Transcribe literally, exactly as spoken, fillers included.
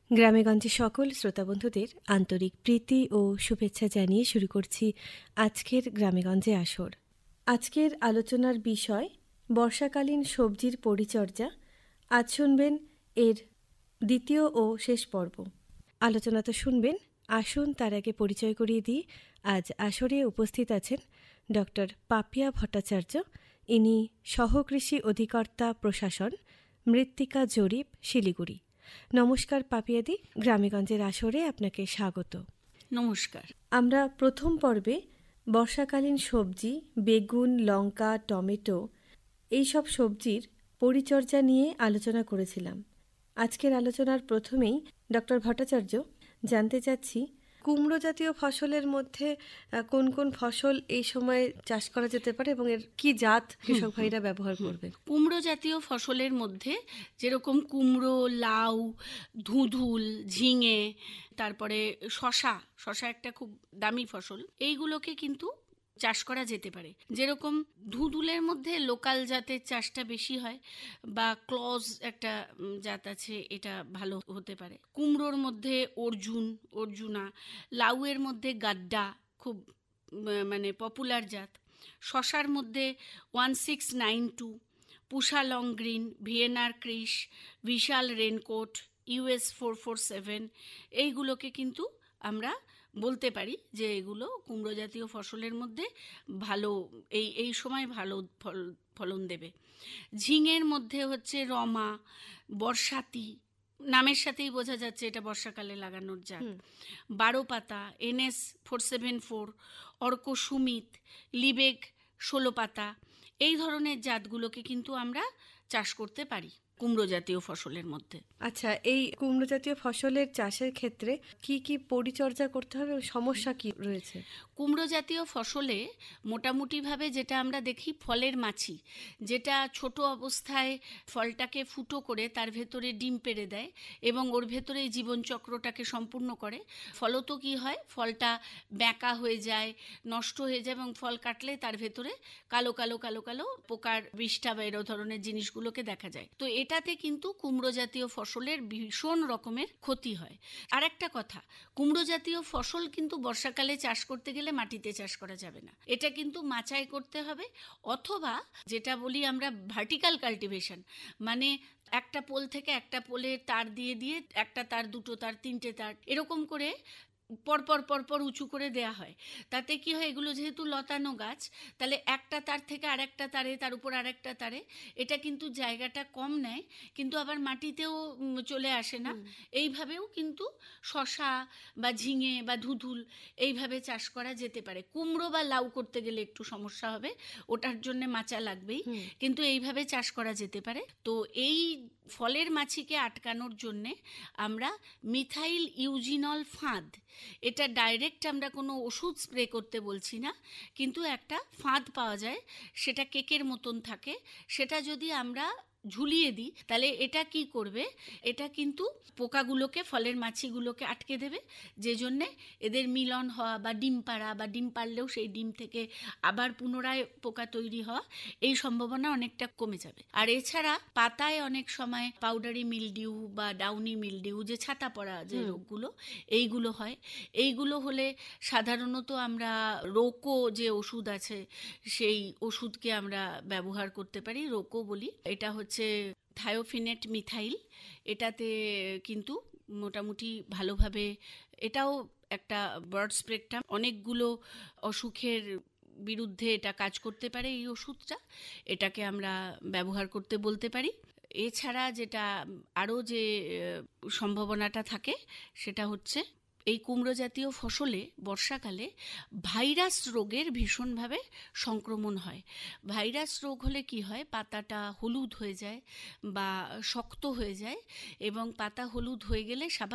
গ্রামেগঞ্জে সকল শ্রোতাবন্ধুদের আন্তরিক প্রীতি ও শুভেচ্ছা জানিয়ে শুরু করছি আজকের গ্রামেগঞ্জে আসর। আজকের আলোচনার বিষয় বর্ষাকালীন সবজির পরিচর্যা। আজ শুনবেন এর দ্বিতীয় ও শেষ পর্ব। আলোচনা তো শুনবেন, আসুন তার আগে পরিচয় করিয়ে দিই। আজ আসরে উপস্থিত আছেন ডক্টর পাপিয়া ভট্টাচার্য। ইনি সহকৃষি অধিকর্তা প্রশাসন, মৃত্তিকা জরিপ, শিলিগুড়ি। নমস্কার পাপিয়াদি, গ্রামেগঞ্জের আসরে আপনাকে স্বাগত। নমস্কার। আমরা প্রথম পর্বে বর্ষাকালীন সবজি বেগুন, লঙ্কা, টমেটো এইসব সবজির পরিচর্যা নিয়ে আলোচনা করেছিলাম। আজকের আলোচনার প্রথমেই ডক্টর ভট্টাচার্য জানতে চাচ্ছি, কুমড়ো জাতীয় ফসলের মধ্যে কোন কোন ফসল এই সময় চাষ করা যেতে পারে এবং এর কি জাত কৃষক ভাইরা ব্যবহার করবে? কুমড়ো জাতীয় ফসলের মধ্যে যেরকম কুমড়ো, লাউ, ধুঁধুল, ঝিঙে, তারপরে শশা শশা একটা খুব দামি ফসল, এইগুলোকে কিন্তু চাষ করা যেতে পারে। যেরকম ধুঁধুলের মধ্যে লোকাল জাতের চাষটা বেশি হয়, বা ক্লজ একটা জাত আছে, এটা ভালো হতে পারে। কুমড়োর মধ্যে অর্জুন, অর্জুনা, লাউয়ের মধ্যে গাড্ডা খুব মানে পপুলার জাত। শশার মধ্যে ওয়ান সিক্স নাইন টু, পুষা লং গ্রিন, ভিয়েনার ক্রিস, বিশাল raincoat, US four four seven, এইগুলোকে কিন্তু আমরা বলতে পারি যে এগুলো কুমড়ো জাতীয় ফসলের মধ্যে ভালো, এই এই সময় ভালো ফল ফলন দেবে। ঝিঙের মধ্যে হচ্ছে রমা, বর্ষাতি, নামের সাথেই বোঝা যাচ্ছে এটা বর্ষাকালে লাগানোর জাত। বারো পাতা, NS four seven four, Arka Sumit, লিবেক ষোলো পাতা, এই ধরনের জাতগুলোকে কিন্তু আমরা চাষ করতে পারি কুমড়ো জাতীয় ফসলের মধ্যে। আচ্ছা, এই কুমড়ো জাতীয় ফসলের চাষের ক্ষেত্রে কি কি পরিচর্যা করতে হবে, সমস্যা কি রয়েছে? কুমড়ো জাতীয় ফসলে মোটামুটিভাবে যেটা আমরা দেখি, ফলের মাছি, যেটা ছোট অবস্থায় ফলটাকে ফুটো করে তার ভেতরে ডিম পেড়ে দেয় এবং ওর ভেতরে জীবনচক্রটাকে সম্পূর্ণ করে। ফলত কি হয়, ফলটা ব্যাঁকা হয়ে যায়, নষ্ট হয়ে যায় এবং ফল কাটলে তার ভেতরে কালো কালো কালো কালো পোকার বিষ্ঠা বা এরো ধরনের জিনিসগুলোকে দেখা যায়। তো এটাতে কিন্তু কুমড়ো জাতীয় ফসলের ভীষণ রকমের ক্ষতি হয়। আর একটা কথা, কুমড়ো জাতীয় ফসল কিন্তু বর্ষাকালে চাষ করতে গেলে মাটিতে চাষ করা যাবে না, এটা কিন্তু মাচায় করতে হবে, অথবা যেটা বলি আমরা ভার্টিক্যাল কাল্টিভেশন, মানে একটা পোল থেকে একটা পোলে তার দিয়ে দিয়ে একটা তার, দুটো তার, তিনটে তার, এরকম করে পরপর পরপর উঁচু করে দেয়া হয়। তাতে কি হয়, এগুলো যেহেতু লতানো গাছ, তাহলে একটা তার থেকে আরেকটা তারে, তার উপর আরেকটা তারে, এটা কিন্তু জায়গাটা কম নেয়, কিন্তু আবার মাটিতেও চলে আসে না। এইভাবেও কিন্তু শশা বা ঝিঙে বা ধুঁধুল এইভাবে চাষ করা যেতে পারে। কুমড়ো বা লাউ করতে গেলে একটু সমস্যা হবে, ওটার জন্য মাচা লাগবেই, কিন্তু এইভাবে চাষ করা যেতে পারে। তো এই ফলের মাছিকে আটকানোর জন্যে আমরা মিথাইল ইউজিনল ফাঁদ, এটা ডাইরেক্ট আমরা কোনো ওষুধ স্প্রে করতে বলছি না, কিন্তু একটা ফাঁদ পাওয়া যায়, সেটা কেকের মতন থাকে, সেটা যদি আমরা ঝুলিয়ে দিই তাহলে এটা কি করবে, এটা কিন্তু পোকাগুলোকে, ফলের মাছিগুলোকে আটকে দেবে, যে জন্যে এদের মিলন হওয়া বা ডিম পাড়া, বা ডিম পারলেও সেই ডিম থেকে আবার পুনরায় পোকা তৈরি হওয়া, এই সম্ভাবনা অনেকটা কমে যাবে। আর এছাড়া পাতায় অনেক সময় পাউডারি মিলডিউ বা ডাউনি মিলডিউ, যে ছাতা পড়া যে রোগগুলো, এইগুলো হয়। এইগুলো হলে সাধারণত আমরা রোকো যে ওষুধ আছে, সেই ওষুধকে আমরা ব্যবহার করতে পারি, রোকো বলি। এটা হচ্ছে থায়োফিনেট মিথাইল, এটাতে কিন্তু মোটামুটি ভালোভাবে, এটাও একটা বার্ড স্প্রেকটাম, অনেকগুলো অসুখের বিরুদ্ধে এটা কাজ করতে পারে এই ওষুধটা, এটাকে আমরা ব্যবহার করতে বলতে পারি। এছাড়া যেটা আরও যে সম্ভাবনাটা থাকে, সেটা হচ্ছে এই কুমড়ো জাতীয় ফসলে বর্ষাকালে ভাইরাস রোগের ভীষণভাবে সংক্রমণ হয়। ভাইরাস রোগ হলে কি হয়, পাতাটা হলুদ হয়ে যায় বা শক্ত হয়ে যায়, এবং পাতা হলুদ হয়ে গেলে স্বাভাবিক